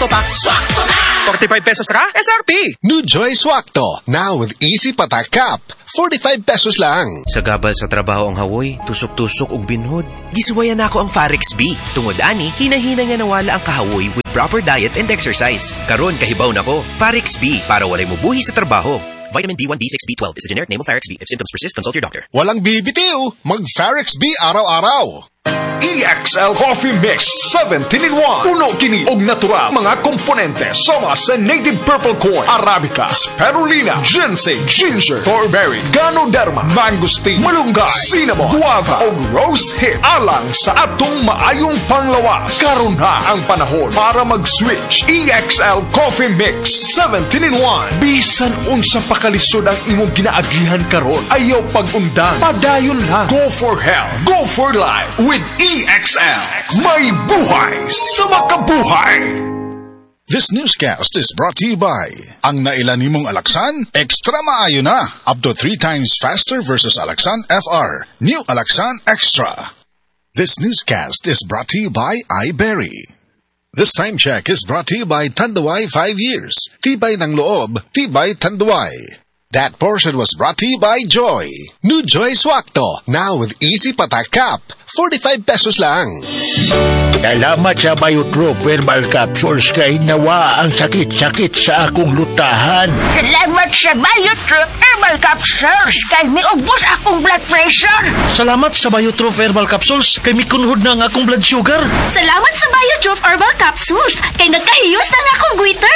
Swakto pa. Swakto na! 45 pesos ka? SRP! New Joy Swakto. Now with easy patak cap. 45 pesos lang. Sa gabal sa trabaho ang hawoy, tusok-tusok ug binhod. Gisuwayan nako ang Farex B. Tungod ani, hinahina nga nawala ang kahawoy with proper diet and exercise. Karon kahibaw nako. Farex B para walay mubuhi sa trabaho. Vitamin B1, B6, B12 is the generic name of Farex B. If symptoms persist, consult your doctor. Walang bibitiw. Mag-Farex B araw-araw. EXL Coffee Mix 17-in-1. Puno kini og natural mga komponente sama sa native purple corn, arabica, spirulina, ginseng, ginger, thornberry, ganoderma, mangosteen, malunggay, cinnamon, guava ug rose hip alang sa atong maayong panglawas. Karon na ang panahon para mag-switch. EXL Coffee Mix 17-in-1. Bisan unsa pa kalisod ang imong ginaagihan karon, ayaw pag-undang, padayon lang. Go for health, go for life with EXL. May buhay sa makabuhay. This newscast is brought to you by ang nailan nimong Alaxan, extra maayo na. Up to 3 times faster versus Alaxan FR. New Alaxan Extra. This newscast is brought to you by iBerry. This time check is brought to you by Tanduay 5 years. Tibay ng loob, tibay Tanduay. That portion was brought to you by Joy. New Joy Swakto. Now with easy patak cap. 45 pesos lang. Salamat sa Biotrop Herbal Capsules kay nawa ang sakit-sakit sa akong lutahan. Salamat sa Biotrop Herbal Capsules kay miubos akong blood pressure. Salamat sa Biotrop Herbal Capsules kay mikunhod na ang akong blood sugar. Salamat sa Biotrop Herbal Capsules kay nagkahiyos na nga akong goiter.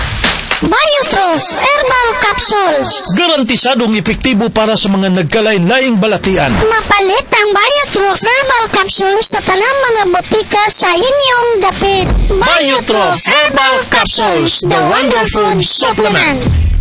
Biotros Herbal Capsules. Garantisadong epektibo para sa mga nagkalain-laing balatian. Mapalit ang Biotros Herbal Capsules sa tanang mga botika sa inyong dapit. Biotros Herbal Capsules, the wonder food supplement.